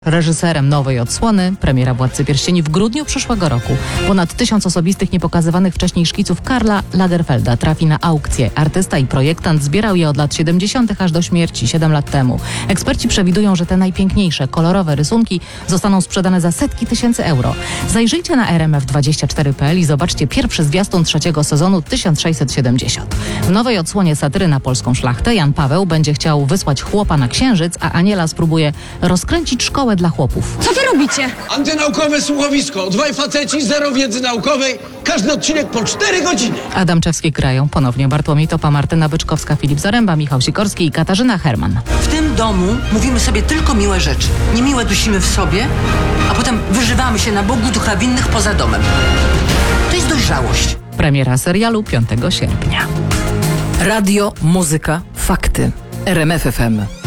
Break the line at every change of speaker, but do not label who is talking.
Reżyserem nowej odsłony, premiera Władcy Pierścieni w grudniu przyszłego roku. Ponad 1000 osobistych, niepokazywanych wcześniej szkiców Karla Lagerfelda trafi na aukcję. Artysta i projektant zbierał je od lat 70. aż do śmierci 7 lat temu. Eksperci przewidują, że te najpiękniejsze, kolorowe rysunki zostaną sprzedane za setki tysięcy euro. Zajrzyjcie na rmf24.pl i zobaczcie pierwszy zwiastun trzeciego sezonu 1670. W nowej odsłonie satyry na polską szlachtę Jan Paweł będzie chciał wysłać chłopa na księżyc, a Aniela spróbuje rozkręcić szkołę dla chłopów.
Co wy robicie?
Antynaukowe słuchowisko. Dwaj faceci, zero wiedzy naukowej. Każdy odcinek po 4 godziny.
Adam Czewski grają ponownie Bartłomiej Topa, Martyna Byczkowska, Filip Zaręba, Michał Sikorski i Katarzyna Herman.
W tym domu mówimy sobie tylko miłe rzeczy. Niemiłe dusimy w sobie, a potem wyżywamy się na Bogu ducha winnych poza domem. To jest dojrzałość.
Premiera serialu 5 sierpnia.
Radio, muzyka, fakty. RMF FM.